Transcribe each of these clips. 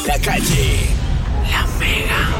La calle. La Mega.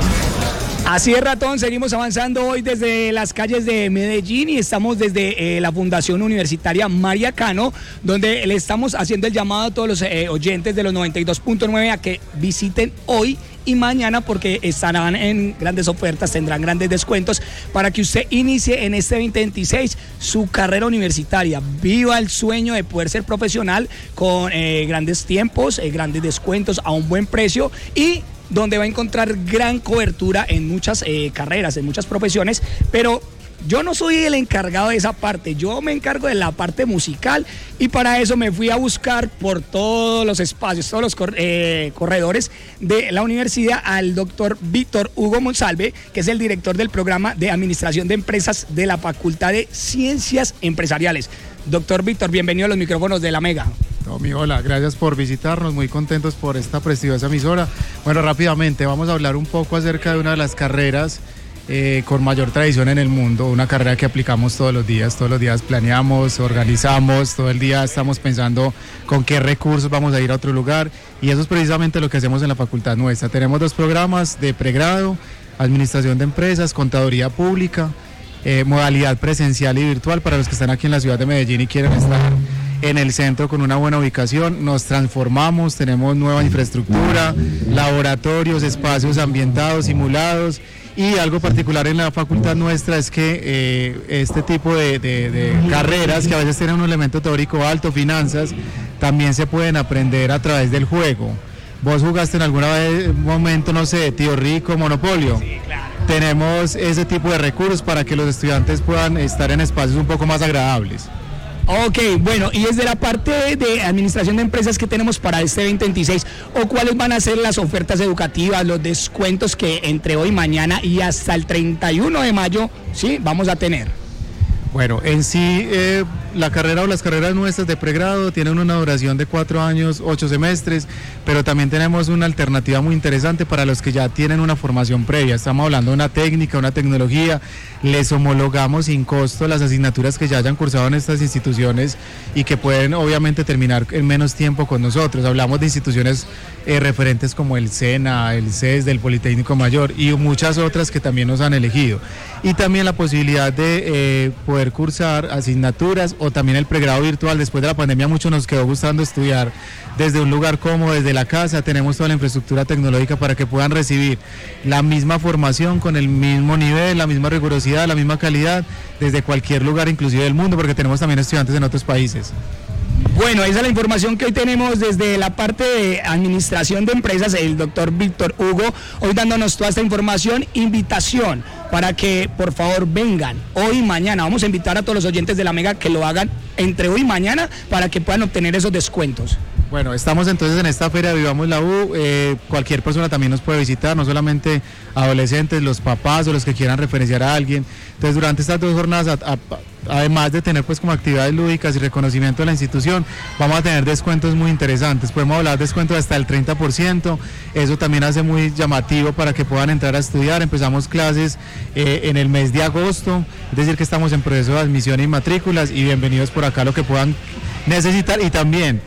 Así es, Ratón, seguimos avanzando hoy desde las calles de Medellín y estamos desde la Fundación Universitaria María Cano, donde le estamos haciendo el llamado a todos los oyentes de los 92.9 a que visiten hoy y mañana porque estarán en grandes ofertas, tendrán grandes descuentos para que usted inicie en este 2026 su carrera universitaria. Viva el sueño de poder ser profesional con grandes tiempos, grandes descuentos a un buen precio y donde va a encontrar gran cobertura en muchas carreras, en muchas profesiones, pero yo no soy el encargado de esa parte, yo me encargo de la parte musical y para eso me fui a buscar por todos los espacios, todos los corredores de la universidad al doctor Víctor Hugo Monsalve, que es el director del programa de Administración de Empresas de la Facultad de Ciencias Empresariales. Doctor Víctor, bienvenido a los micrófonos de La Mega. Tommy, hola, gracias por visitarnos, muy contentos por esta prestigiosa emisora. Bueno, rápidamente vamos a hablar un poco acerca de una de las carreras con mayor tradición en el mundo, una carrera que aplicamos todos los días planeamos, organizamos, todo el día estamos pensando con qué recursos vamos a ir a otro lugar y eso es precisamente lo que hacemos en la facultad nuestra. Tenemos dos programas de pregrado, Administración de Empresas, Contaduría Pública, modalidad presencial y virtual para los que están aquí en la ciudad de Medellín y quieren estar en el centro con una buena ubicación. Nos transformamos, tenemos nueva infraestructura, laboratorios, espacios ambientados, simulados y algo particular en la facultad nuestra es que este tipo de carreras que a veces tienen un elemento teórico alto, finanzas, también se pueden aprender a través del juego. ¿Vos jugaste en algún momento, no sé, Tío Rico, Monopolio? Sí, claro. Tenemos ese tipo de recursos para que los estudiantes puedan estar en espacios un poco más agradables. Ok, bueno, y desde la parte de administración de empresas que tenemos para este 2026, o cuáles van a ser las ofertas educativas, los descuentos que entre hoy, mañana y hasta el 31 de mayo, sí, vamos a tener. Bueno, en sí la carrera o las carreras nuestras de pregrado tienen una duración de 4 años, 8 semestres, pero también tenemos una alternativa muy interesante para los que ya tienen una formación previa. Estamos hablando de una técnica, una tecnología, les homologamos sin costo las asignaturas que ya hayan cursado en estas instituciones y que pueden obviamente terminar en menos tiempo con nosotros. Hablamos de instituciones referentes como el SENA, el CES del Politécnico Mayor y muchas otras que también nos han elegido. Y también la posibilidad de poder cursar asignaturas o también el pregrado virtual. Después de la pandemia mucho nos quedó gustando estudiar desde un lugar cómodo, desde la casa. Tenemos toda la infraestructura tecnológica para que puedan recibir la misma formación con el mismo nivel, la misma rigurosidad, la misma calidad desde cualquier lugar, inclusive del mundo, porque tenemos también estudiantes en otros países. Bueno, esa es la información que hoy tenemos desde la parte de administración de empresas, el doctor Víctor Hugo, hoy dándonos toda esta información, invitación para que por favor vengan hoy y mañana. Vamos a invitar a todos los oyentes de La Mega que lo hagan entre hoy y mañana para que puedan obtener esos descuentos. Bueno, estamos entonces en esta feria Vivamos la U, cualquier persona también nos puede visitar, no solamente adolescentes, los papás o los que quieran referenciar a alguien. Entonces durante estas 2 jornadas, además de tener pues como actividades lúdicas y reconocimiento de la institución, vamos a tener descuentos muy interesantes. Podemos hablar de descuentos hasta el 30%, eso también hace muy llamativo para que puedan entrar a estudiar. Empezamos clases en el mes de agosto, es decir que estamos en proceso de admisión y matrículas y bienvenidos por acá lo que puedan necesitar y también